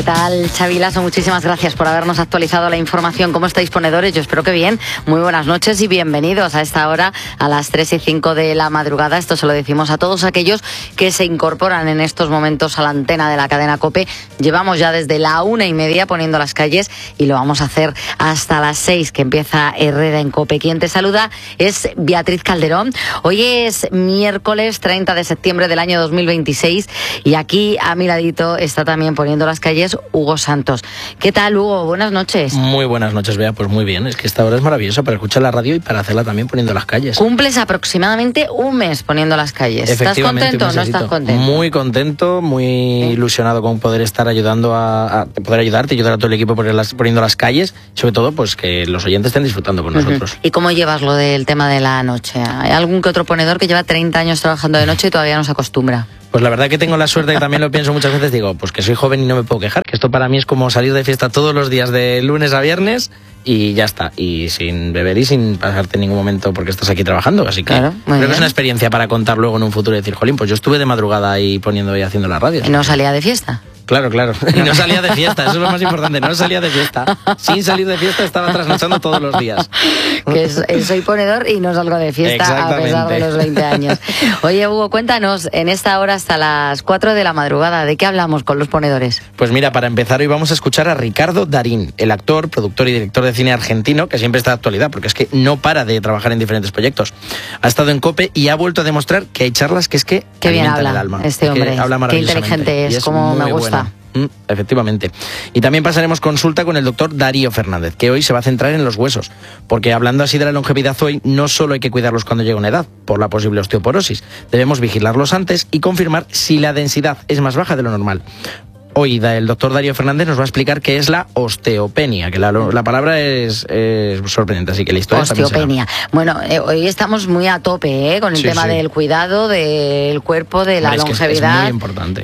¿Qué tal, Xavi Laso? Muchísimas gracias por habernos actualizado la información. ¿Cómo estáis, ponedores? Yo espero que bien. Muy buenas noches y bienvenidos a esta hora, a las 3:05 de la madrugada. Esto se lo decimos a todos aquellos que se incorporan en estos momentos a la antena de la cadena COPE. Llevamos ya desde la 1:30 poniendo las calles y lo vamos a hacer hasta las 6, que empieza Herrera en COPE. Quien te saluda es Beatriz Calderón. Hoy es miércoles 30 de septiembre del año 2026 y aquí a mi ladito está también poniendo las calles Hugo Santos. ¿Qué tal, Hugo? Buenas noches. Muy buenas noches, Bea. Pues muy bien, es que esta hora es maravillosa para escuchar la radio y para hacerla también poniendo las calles. Cumples aproximadamente un mes poniendo las calles. ¿Estás contento o no estás contento? Muy contento, muy ilusionado con poder estar ayudando a poder ayudarte, ayudar a todo el equipo poniendo las calles, sobre todo pues que los oyentes estén disfrutando con nosotros. ¿Y cómo llevas lo del tema de la noche? ¿Hay algún que otro ponedor que lleva 30 años trabajando de noche y todavía no se acostumbra? Pues la verdad que tengo la suerte, que también lo pienso muchas veces, digo, pues que soy joven y no me puedo quejar, que esto para mí es como salir de fiesta todos los días de lunes a viernes y ya está, y sin beber y sin pasarte en ningún momento porque estás aquí trabajando, así que claro, creo que es una experiencia para contar luego en un futuro y decir, jolín, pues yo estuve de madrugada ahí poniendo y haciendo la radio. ¿Y no salía de fiesta? Claro, claro. Y no salía de fiesta, eso es lo más importante, no salía de fiesta. Sin salir de fiesta estaba trasnochando todos los días. Que soy ponedor y no salgo de fiesta a pesar de los 20 años. Oye, Hugo, cuéntanos, en esta hora hasta las 4 de la madrugada, ¿de qué hablamos con los ponedores? Pues mira, para empezar hoy vamos a escuchar a Ricardo Darín, el actor, productor y director de cine argentino, que siempre está de actualidad, porque es que no para de trabajar en diferentes proyectos. Ha estado en COPE y ha vuelto a demostrar que hay charlas que es que qué bien habla el alma. este hombre, qué inteligente es, como me gusta. Efectivamente. Y también pasaremos consulta con el doctor Darío Fernández, que hoy se va a centrar en los huesos, porque hablando así de la longevidad hoy, no solo hay que cuidarlos cuando llega una edad, por la posible osteoporosis, debemos vigilarlos antes y confirmar si la densidad es más baja de lo normal. Hoy el doctor Darío Fernández nos va a explicar qué es la osteopenia, que la palabra es sorprendente, así que la historia osteopenia. Bueno, hoy estamos muy a tope con el tema del cuidado del cuerpo, de la longevidad. Es muy importante.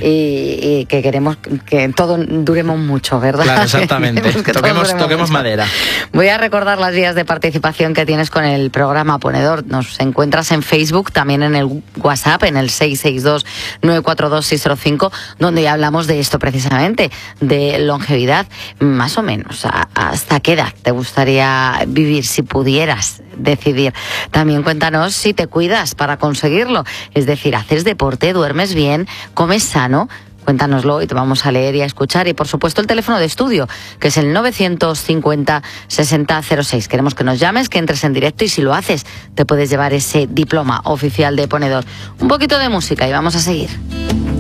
Y que queremos que todo duremos mucho, ¿verdad? Claro, exactamente. Toquemos madera. Voy a recordar las vías de participación que tienes con el programa Ponedor. Nos encuentras en Facebook, también en el WhatsApp, en el 662-942-605, donde ya hablamos de esto precisamente, de longevidad. Más o menos, ¿hasta qué edad te gustaría vivir si pudieras decidir? También cuéntanos si te cuidas para conseguirlo, es decir, haces deporte, duermes bien, comes sano. Cuéntanoslo y te vamos a leer y a escuchar. Y por supuesto el teléfono de estudio, que es el 950-6006. Queremos que nos llames, que entres en directo y si lo haces te puedes llevar ese diploma oficial de ponedor. Un poquito de música y vamos a seguir.